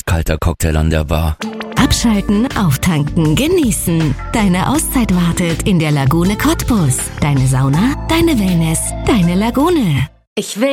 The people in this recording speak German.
eiskalter Cocktail an der Bar. Abschalten, auftanken, genießen. Deine Auszeit wartet in der Lagune Cottbus. Deine Sauna, deine Wellness, deine Lagune. Ich will